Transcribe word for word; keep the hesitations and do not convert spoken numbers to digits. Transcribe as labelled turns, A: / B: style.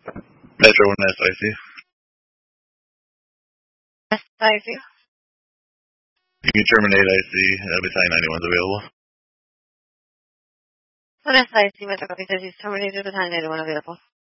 A: Metro and S I C.
B: S I C.
A: You can terminate I C. Uh, Battalion ninety-one is available.
B: An S I C Metro copy says he's terminated Battalion ninety-one available.